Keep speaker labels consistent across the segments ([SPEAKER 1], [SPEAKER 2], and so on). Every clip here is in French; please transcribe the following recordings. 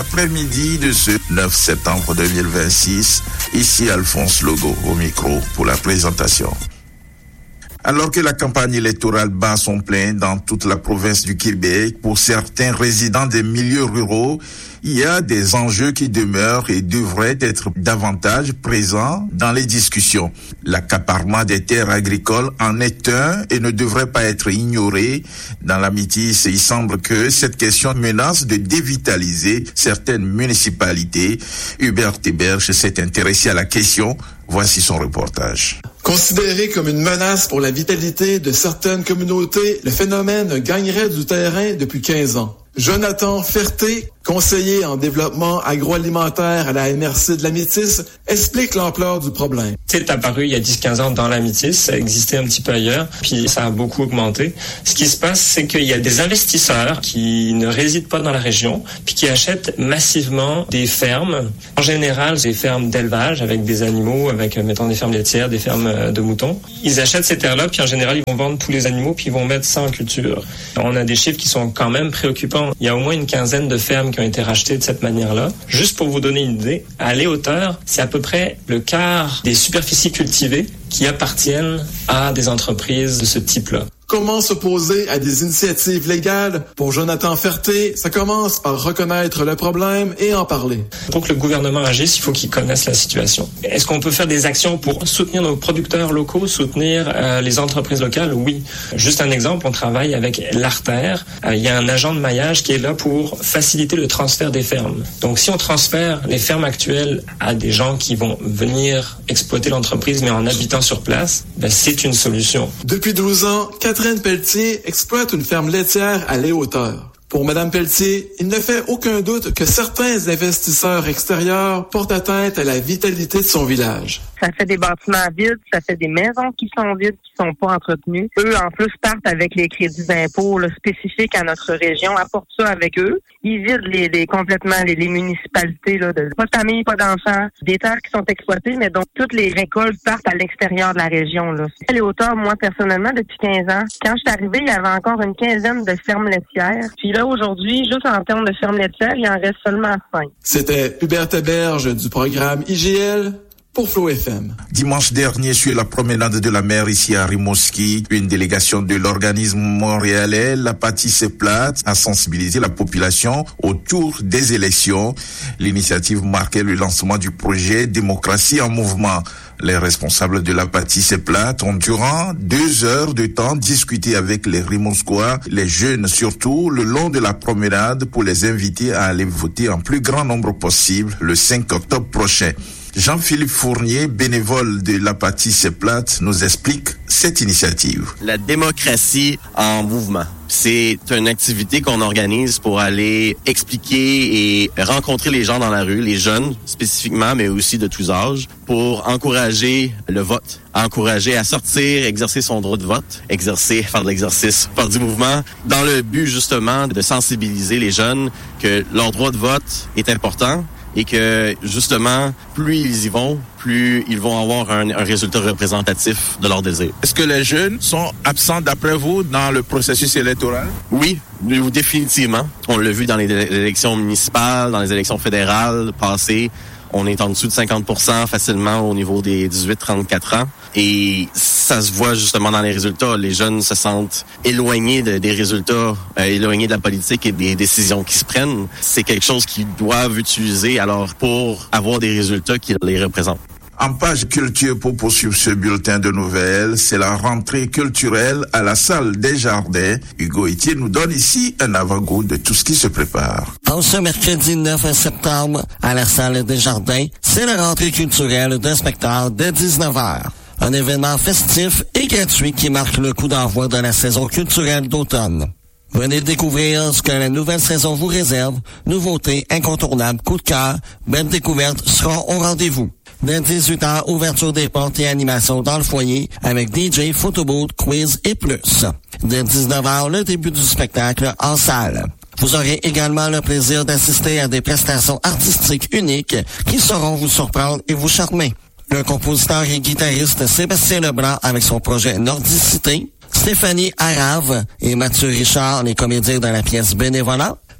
[SPEAKER 1] Après-midi de ce 9 septembre 2026, ici Alphonse Logo au micro pour la présentation. Alors que la campagne électorale bat son plein dans toute la province du Québec, pour certains résidents des milieux ruraux, il y a des enjeux qui demeurent et devraient être davantage présents dans les discussions. L'accaparement des terres agricoles en est un et ne devrait pas être ignoré. Dans la Métis, il semble que cette question menace de dévitaliser certaines municipalités. Hubert Théberge s'est intéressé à la question. Voici son reportage.
[SPEAKER 2] Considéré comme une menace pour la vitalité de certaines communautés, le phénomène gagnerait du terrain depuis 15 ans. Jonathan Ferté, conseiller en développement agroalimentaire à la MRC de la Métis, explique l'ampleur du problème.
[SPEAKER 3] C'est apparu il y a 10-15 ans dans la Métis, ça existait un petit peu ailleurs, puis ça a beaucoup augmenté. Ce qui se passe, c'est qu'il y a des investisseurs qui ne résident pas dans la région, puis qui achètent massivement des fermes. En général, des fermes d'élevage avec des animaux, avec, mettons, des fermes laitières, des fermes de moutons. Ils achètent ces terres-là, puis en général, ils vont vendre tous les animaux, puis ils vont mettre ça en culture. On a des chiffres qui sont quand même préoccupants. Il y a au moins une quinzaine de fermes qui ont été rachetées de cette manière-là. Juste pour vous donner une idée, à Les-Hauteurs, c'est à peu près le quart des superficies cultivées qui appartiennent à des entreprises de ce type-là.
[SPEAKER 2] Comment s'opposer à des initiatives légales? Pour Jonathan Ferté, ça commence par reconnaître le problème et en parler.
[SPEAKER 3] Pour que le gouvernement agisse, il faut qu'il connaisse la situation. Est-ce qu'on peut faire des actions pour soutenir nos producteurs locaux, soutenir les entreprises locales? Oui. Juste un exemple, on travaille avec l'Artère. Il y a un agent de maillage qui est là pour faciliter le transfert des fermes. Donc si on transfère les fermes actuelles à des gens qui vont venir exploiter l'entreprise, mais en habitant sur place, c'est une solution.
[SPEAKER 2] Depuis 12 ans, Catherine Pelletier exploite une ferme laitière à Les-Hauteurs. Pour Mme Pelletier, il ne fait aucun doute que certains investisseurs extérieurs portent atteinte à la vitalité de son village.
[SPEAKER 4] Ça fait des bâtiments vides, ça fait des maisons qui sont vides, qui sont pas entretenues. Eux, en plus, partent avec les crédits d'impôt spécifiques à notre région, apportent ça avec eux. Ils vident complètement les municipalités, pas de famille, pas d'enfants, des terres qui sont exploitées, mais donc toutes les récoltes partent à l'extérieur de la région. Les Hauteurs, moi, personnellement, depuis 15 ans, quand je suis arrivée, il y avait encore une quinzaine de fermes laitières. Puis là, aujourd'hui, juste en termes de fermes laitières, il en reste seulement 5.
[SPEAKER 2] C'était Hubert Théberge du programme IGL pour Flow FM.
[SPEAKER 1] Dimanche dernier, sur la promenade de la mer ici à Rimouski, une délégation de l'organisme montréalais La Pâtisse Plate a sensibilisé la population autour des élections. L'initiative marquait le lancement du projet Démocratie en mouvement. Les responsables de La Pâtisse Plate ont durant 2 heures de temps discuté avec les Rimousquois, les jeunes surtout, le long de la promenade pour les inviter à aller voter en plus grand nombre possible le 5 octobre prochain. Jean-Philippe Fournier, bénévole de La Pâtisse Plate, nous explique cette initiative.
[SPEAKER 5] La démocratie en mouvement. C'est une activité qu'on organise pour aller expliquer et rencontrer les gens dans la rue, les jeunes spécifiquement, mais aussi de tous âges, pour encourager le vote, encourager à sortir, exercer son droit de vote, faire de l'exercice, faire du mouvement, dans le but justement de sensibiliser les jeunes que leur droit de vote est important et que justement, plus ils y vont, plus ils vont avoir un résultat représentatif de leur désir.
[SPEAKER 6] Est-ce que les jeunes sont absents d'après vous dans le processus électoral?
[SPEAKER 5] Oui, définitivement. On l'a vu dans les élections municipales, dans les élections fédérales passées. On est en dessous de 50% facilement au niveau des 18-34 ans. Et ça se voit justement dans les résultats. Les jeunes se sentent éloignés des résultats, éloignés de la politique et des décisions qui se prennent. C'est quelque chose qu'ils doivent utiliser alors pour avoir des résultats qui les représentent.
[SPEAKER 1] En page culture pour poursuivre ce bulletin de nouvelles, c'est la rentrée culturelle à la salle des Jardins. Hugo Etier nous donne ici un avant-goût de tout ce qui se prépare.
[SPEAKER 7] En ce mercredi 9 septembre, à la salle des Jardins, c'est la rentrée culturelle d'un spectacle dès 19h. Un événement festif et gratuit qui marque le coup d'envoi de la saison culturelle d'automne. Venez découvrir ce que la nouvelle saison vous réserve. Nouveautés, incontournables, coups de cœur, belles découvertes seront au rendez-vous. Dès 18h, ouverture des portes et animation dans le foyer avec DJ, photobooth, quiz et plus. Dès 19h, le début du spectacle en salle. Vous aurez également le plaisir d'assister à des prestations artistiques uniques qui sauront vous surprendre et vous charmer. Le compositeur et guitariste Sébastien Leblanc avec son projet Nordicité, Stéphanie Arave et Mathieu Richard, les comédiens de la pièce Bénévolat,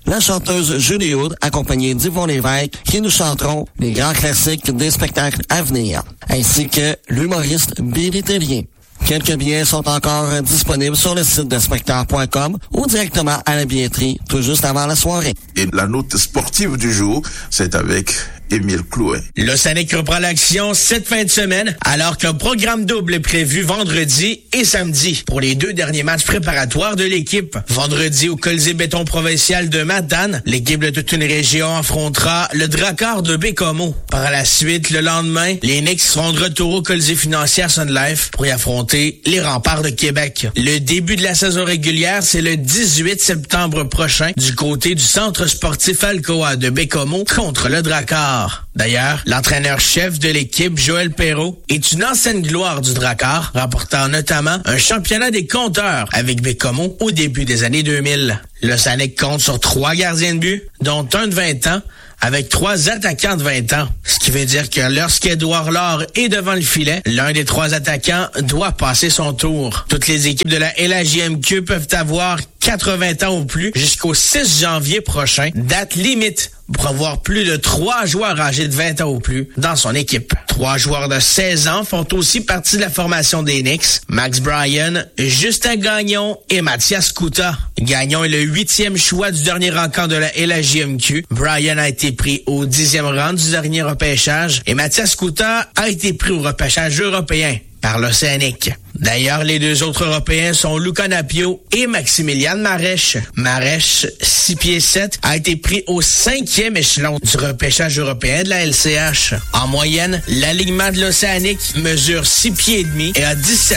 [SPEAKER 7] la chanteuse Julie Hood, accompagnée d'Yvon Lévesque, qui nous chanteront les grands classiques des spectacles à venir, ainsi que l'humoriste Billy Tellier. Quelques billets sont encore disponibles sur le site de spectacle.com ou directement à la billetterie tout juste avant la soirée.
[SPEAKER 1] Et la note sportive du jour, c'est avec Émile Clouet.
[SPEAKER 8] L'Océanic reprend l'action cette fin de semaine, alors qu'un programme double est prévu vendredi et samedi pour les 2 derniers matchs préparatoires de l'équipe. Vendredi au Colisée Béton Provincial de Matane, l'équipe de toute une région affrontera le Drakkar de Bécomo. Par la suite, le lendemain, les Knicks seront de retour au Colisée Financière Sun Life pour y affronter les Remparts de Québec. Le début de la saison régulière, c'est le 18 septembre prochain du côté du Centre sportif Alcoa de Bécomo contre le Drakkar. D'ailleurs, l'entraîneur-chef de l'équipe, Joël Perrault, est une ancienne gloire du Drakkar, remportant notamment un championnat des compteurs avec Bécomo au début des années 2000. L'Océanic compte sur 3 gardiens de but, dont un de 20 ans, avec 3 attaquants de 20 ans. Ce qui veut dire que lorsqu'Édouard Laure est devant le filet, l'un des 3 attaquants doit passer son tour. Toutes les équipes de la LHJMQ peuvent avoir 80 ans ou plus jusqu'au 6 janvier prochain, date limite pour avoir plus de 3 joueurs âgés de 20 ans ou plus dans son équipe. 3 joueurs de 16 ans font aussi partie de la formation des Knicks. Max Bryan, Justin Gagnon et Mathias Couta. Gagnon est le 8e choix du dernier rencontre de la LHJMQ. Bryan a été pris au 10e rang du dernier repêchage et Mathias Couta a été pris au repêchage européen par l'Océanic. D'ailleurs, les 2 autres Européens sont Luca Napio et Maximilian Marèche. Marèche, 6 pieds 7, a été pris au 5e échelon du repêchage européen de la LCH. En moyenne, l'alignement de l'Océanic mesure 6 pieds et demi et a 17,9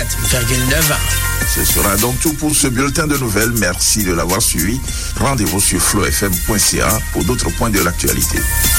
[SPEAKER 8] ans.
[SPEAKER 1] Ce sera donc tout pour ce bulletin de nouvelles. Merci de l'avoir suivi. Rendez-vous sur flowfm.ca pour d'autres points de l'actualité.